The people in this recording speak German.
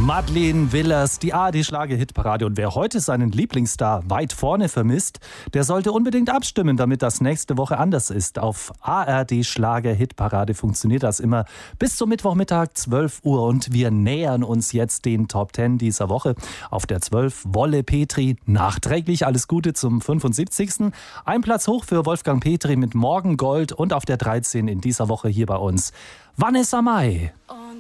Madeleine Willers, die ARD-Schlager-Hitparade. Und wer heute seinen Lieblingsstar weit vorne vermisst, der sollte unbedingt abstimmen, damit das nächste Woche anders ist. Auf ARD-Schlager-Hitparade funktioniert das immer bis zum Mittwochmittag 12 Uhr. Und wir nähern uns jetzt den Top 10 dieser Woche. Auf der 12 Wolle Petri, nachträglich alles Gute zum 75. Ein Platz hoch für Wolfgang Petri mit Morgengold. Und auf der 13 in dieser Woche hier bei uns Vanessa Mai.